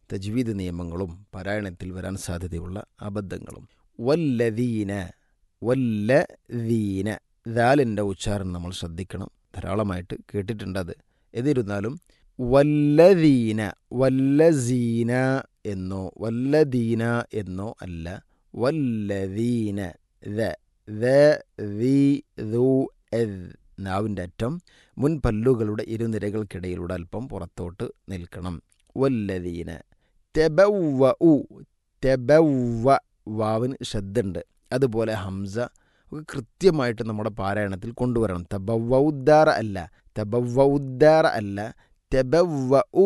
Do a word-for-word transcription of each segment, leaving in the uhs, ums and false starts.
തജ്വീദ് നിയമങ്ങളും പാരായണത്തിൽ വരാൻ സാധ്യതയുള്ള അബദ്ധങ്ങളും. വല്ലദീന വല്ലദീന ദാലിൻ്റെ ഉച്ചാരണം നമ്മൾ ശ്രദ്ധിക്കണം. ധാരാളമായിട്ട് കേട്ടിട്ടുണ്ട് അത്. എന്നിരുന്നാലും വല്ലദീന വല്ലസീന എന്നോ വല്ലദീന എന്നോ അല്ല, വല്ലദീന ദ ദ ദി ദു എദ് നാവിൻ്റെ അറ്റം മുൻ പല്ലുകളുടെ ഇരുനിരകൾക്കിടയിലൂടെ അല്പം പുറത്തോട്ട് നിൽക്കണം. വല്ലദീന തബവ്വഉ തബവ്വ വാവിന് ശബ്ദമുണ്ട്. അതുപോലെ ഹംസ ഒക്കെ കൃത്യമായിട്ട് നമ്മുടെ പാരായണത്തിൽ കൊണ്ടുവരണം. തബവ്വഉദ്ദാറ അല്ല തബവ്വഉദ്ദാറ അല്ല തബവ്വഉ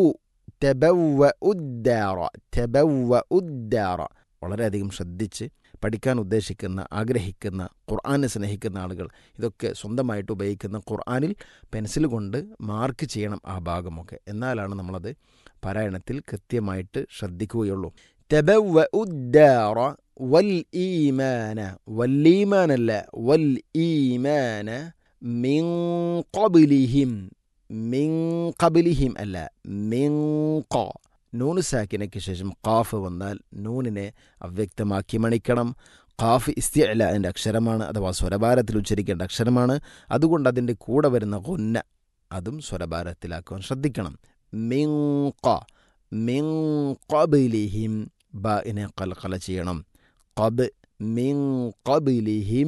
തബവ്വഉദ്ദാറ തബവ്വഉദ്ദാറ. വളരെയധികം ശ്രദ്ധിച്ച് പഠിക്കാൻ ഉദ്ദേശിക്കുന്ന, ആഗ്രഹിക്കുന്ന, ഖുർആനെ സ്നേഹിക്കുന്ന ആളുകൾ ഇതൊക്കെ സ്വന്തമായിട്ട് ഉപയോഗിക്കുന്ന ഖുർആനിൽ പെൻസിൽ കൊണ്ട് മാർക്ക് ചെയ്യണം ആ ഭാഗമൊക്കെ. എന്നാലാണ് നമ്മളത് പാരായണത്തിൽ കൃത്യമായിട്ട് ശ്രദ്ധിക്കുകയുള്ളൂ. തബവ്വഉദ്ദാറ വൽ ഈമാന വല്ലീമാനല്ല വൽ ഈമാന മിൻ ഖബ്ലിഹിം മിൻ ഖബ്ലിഹിം അല്ല മിൻ ഖ. നൂന് സാക്കിനയ്ക്ക് ശേഷം ഖാഫ് വന്നാൽ നൂനിനെ അവ്യക്തമാക്കി മണിക്കണം. ഖാഫ് ഇസ്തിഅ്ലാഇൻ്റെ അക്ഷരമാണ്, അഥവാ സ്വരഭാരത്തിൽ ഉച്ചരിക്കേണ്ട അക്ഷരമാണ്. അതുകൊണ്ട് അതിൻ്റെ കൂടെ വരുന്ന ഗുന്ന അതും സ്വരഭാരത്തിലാക്കാൻ ശ്രദ്ധിക്കണം. മിൻ ഖ മിൻ ഖബ്ലിഹിം ബാഇനെ ഖൽഖല ചെയ്യണം. ഖബ് മിൻ ഖബ്ലിഹിം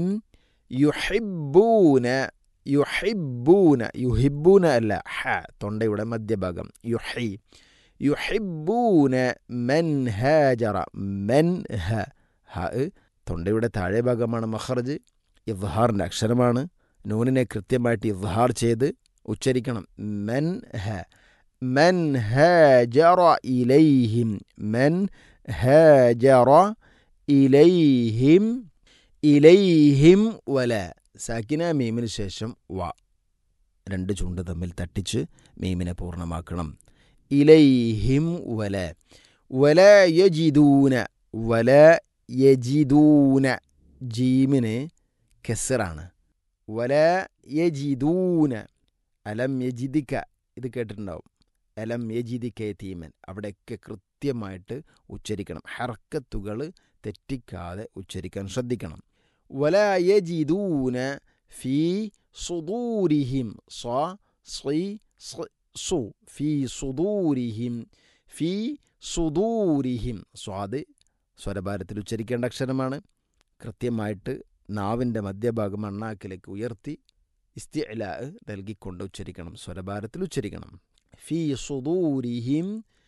യുഹിബ്ബൂന യുഹിബ്ബൂന യുഹിബ്ബൂന അല്ല ഹ തൊണ്ടയുടെ മധ്യഭാഗം യുഹി യുഹിബ്ബൂന മൻ ഹാജറ മൻ ഹ ഹ തൊണ്ടയുടെ താഴെ ഭാഗമാണ് മഖ്റജ്, ഇദ്ഹാറിൻ്റെ അക്ഷരമാണ്. നൂനിനെ കൃത്യമായിട്ട് ഇദ്ഹാർ ചെയ്ത് ഉച്ചരിക്കണം. മൻ ഹ മൻ ഹാജറ ഇലൈഹിം മൻ ഹാജറ ഇലൈഹിം ഇലൈഹിം വല സാക്കിന മീമിന് ശേഷം വ രണ്ട് ചുണ്ട് തമ്മിൽ തട്ടിച്ച് മീമിനെ പൂർണ്ണമാക്കണം. ഇലൈഹിം വല വല യജിദൂന വല യജിദൂന ജീമിന് കെസറാണ്. വല യജിദൂന അലം യജിദിക ഇത് കേട്ടിട്ടുണ്ടാവും. അലം യജിദിക യതീമൻ അവിടെയൊക്കെ കൃത്യമായിട്ട് ഉച്ചരിക്കണം. ഹർക്കത്തുകൾ തെറ്റിക്കാതെ ഉച്ചരിക്കാൻ ശ്രദ്ധിക്കണം. വല യജിദൂന ഫീ സുദൂരിഹിം സ്വ സ്വി സു ഫീ സുദൂരിഹിം ഫീ സുദൂരിഹിം സ്വാദ് സ്വരഭാരത്തിൽ ഉച്ചരിക്കേണ്ട അക്ഷരമാണ്. കൃത്യമായിട്ട് നാവിൻ്റെ മധ്യഭാഗം അണ്ണാക്കിലേക്ക് ഉയർത്തി ഇസ്തിഅ്ലാ നൽകിക്കൊണ്ട് ഉച്ചരിക്കണം. സ്വരഭാരത്തിൽ ഉച്ചരിക്കണം. ഫീ സുദൂരിഹിം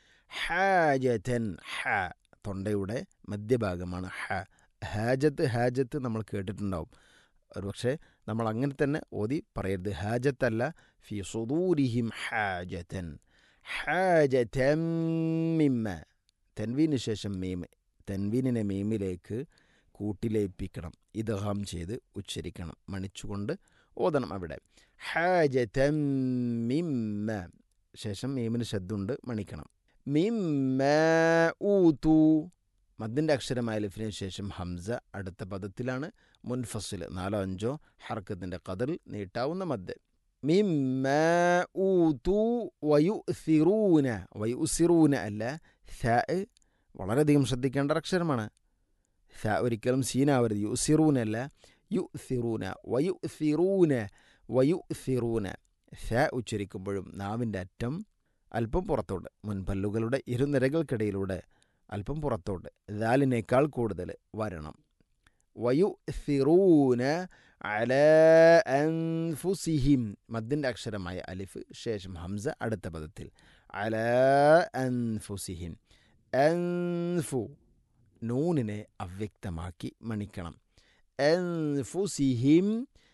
ഹാജതൻ ഹ തൊണ്ടയുടെ മധ്യഭാഗമാണ് ഹ. ഹാജത്ത് ഹാജത്ത് നമ്മൾ കേട്ടിട്ടുണ്ടാവും. ഒരുപക്ഷെ നമ്മൾ അങ്ങനെ തന്നെ ഓതി പറയരുത്. ഹാജത്തല്ല ഫി സുദൂരിഹിം ഹാജതൻ ഹാജതൻ മിമ്മ തൻവീന് ശേഷം മീമ് തൻവീനിനെ മീമിലേക്ക് കൂട്ടിലേപ്പിക്കണം. ഇദ്ഗാം ചെയ്ത് ഉച്ചരിക്കണം. മണിച്ചുകൊണ്ട് ഓതണം. അവിടെ ഹാജതൻ മിമ്മ ശേഷം മീമിന് ശബ്ദമുണ്ട് മണിക്കണം. മിമ്മ ഊതു മദ്ദിൻ്റെ അക്ഷരമായ ലിഫിന് ശേഷം ഹംസ അടുത്ത പദത്തിലാണ്. മുൻഫസിൽ നാലോ അഞ്ചോ ഹർക്കത്തിൻ്റെ ഖദറിൽ നീട്ടാവുന്ന മദ്. മിമ്മ ഊതു വയുസിറൂന വയുസിറൂന അല്ല സ വളരെയധികം ശ്രദ്ധിക്കേണ്ട അക്ഷരമാണ്. സ ഒരിക്കലും സീനാവരുത്. യുസിറൂന അല്ല യുസിറൂന വയുസിറൂന വയുസിറൂന. സ ഉച്ചരിക്കുമ്പോഴും നാവിൻ്റെ അറ്റം അല്പം പുറത്തോട്ട് മുൻപല്ലുകളുടെ ഇരുനിരകൾക്കിടയിലൂടെ അല്പം പുറത്തോട്ട് ദാലിനേക്കാൾ കൂടുതൽ വരണം. വയുസിറൂന അലാ അൻഫുസിഹിം മദ്ദിൻ്റെ അക്ഷരമായ അലിഫ് ശേഷം ഹംസ അടുത്ത പദത്തിൽ അലാ അൻഫുസിഹിം അൻഫു നൂനിനെ അവ്യക്തമാക്കി മണിക്കണം. അൻഫുസിഹിം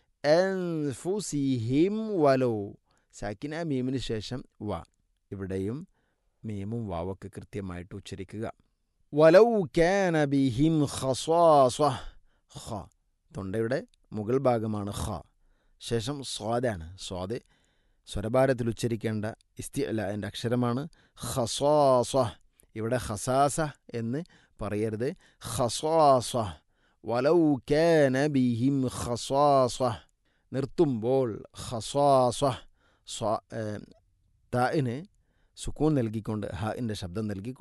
അൻഫുസിഹിം വലോ സാക്കിന മീമിന് ശേഷം വ ഇവിടെയും മീമും വാവൊക്കെ കൃത്യമായിട്ട് ഉച്ചരിക്കുക. വലൗ കാന ബിഹിം ഖസാസ ഖ തൊണ്ടയുടെ മുകൾ ഭാഗമാണ് ഖ ശേഷം സ്വാദാണ്. സ്വാദ് സ്വരഭാരത്തിൽ ഉച്ചരിക്കേണ്ട ഇസ്തിഅ്ലാഇൻ്റെ അക്ഷരമാണ്. ഖസാസ ഇവിടെ ഖസാസ എന്ന് പറയരുത്. ഖസാസ വലൗ കാന ബിഹിം ഖസാസ നിർത്തുമ്പോൾ ഖസാസ താഇന് സുക്കൂൻ നൽകിക്കൊണ്ട് ഹാഇൻ്റെ ശബ്ദം നൽകി